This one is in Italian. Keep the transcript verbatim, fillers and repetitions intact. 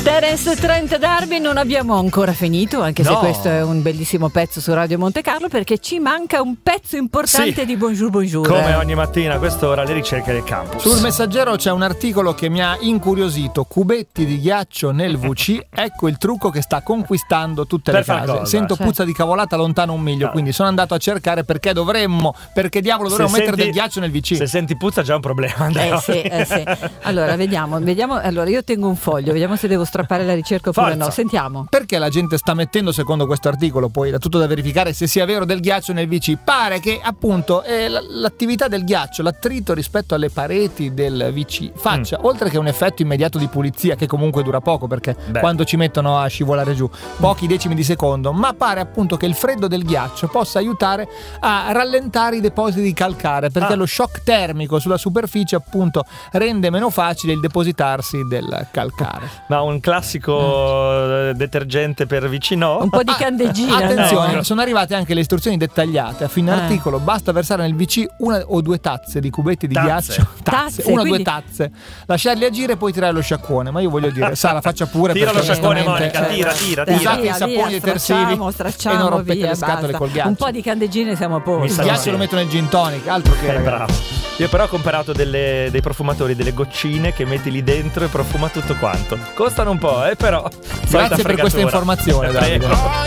Terence Trent D'Arby non abbiamo ancora finito, anche se No. questo è un bellissimo pezzo su Radio Monte Carlo, perché ci manca un pezzo importante Sì. di Bonjour Bonjour. Come eh. ogni mattina a quest'ora le ricerche del campus. Sul Messaggero c'è un articolo che mi ha incuriosito. Cubetti di ghiaccio nel V C, ecco il trucco che sta conquistando tutte Per le far case. cosa? Sento Cioè. puzza di cavolata lontano un miglio, No. quindi sono andato a cercare perché dovremmo, perché diavolo dovremmo Se mettere senti- del ghiaccio nel V C. Se senti puzza già è un problema, Andrea. Eh sì, eh sì. Allora vediamo, vediamo. Allora io tengo un foglio, vediamo se devo strappare la ricerca oppure Forza. no. Sentiamo. Perché la gente sta mettendo, secondo questo articolo, poi da tutto da verificare se sia vero, del ghiaccio nel V C? Pare che appunto eh, l- l'attività del ghiaccio, l'attrito rispetto alle pareti del V C faccia, Mm. oltre che un effetto immediato di pulizia, che comunque dura poco perché Beh. quando ci mettono a scivolare giù, pochi decimi di secondo, ma pare appunto che il freddo del ghiaccio possa aiutare a rallentare i depositi di calcare, perché Ah. lo shock termico sulla superficie appunto rende meno facile il depositarsi del calcare. Ma un classico eh, detergente per vicino? Un po' di Ah, candeggina. Attenzione, no? sono arrivate anche le istruzioni dettagliate. A fine Eh. articolo basta versare nel V C una o due tazze di cubetti di Tazze. ghiaccio. Tazze, una o quindi- due tazze. Lasciarli agire e poi tirare lo sciacquone. Ma io voglio dire, Sara, faccia pure. Tira perché lo sciacquone, onestamente, Monica, cioè, tira, tira, Dai, tira. Usate i saponi detersivi stracciamo, e stracciamo, non rompete via, le scatole basta. col ghiaccio. Un po' di candeggine siamo a Mi posto. Il sa ghiaccio sì. lo metto nel gin tonic, altro che Eh, ragazzi. bravo. Io però ho comprato delle- dei profumatori, delle goccine che metti lì dentro e profuma tutto quanto. Costano un po', eh, però. solita Grazie per questa fregatura. informazione, Prego. Davide.